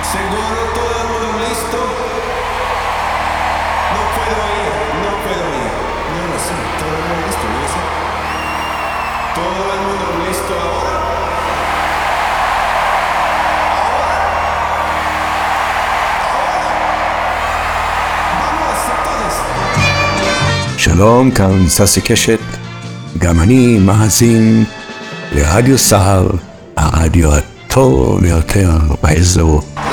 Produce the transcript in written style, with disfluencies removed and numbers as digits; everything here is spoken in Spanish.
Seguro todo el mundo listo. No puedo ir, no puedo ir. No, sí, todo el mundo listo, ¿no? Sí. Todo el mundo listo ahora. Vamos, entonces. שלום, כאן ססי קשת, גם אני מאזין לרדיו סהר, הרדיו הטוב ביותר באזור.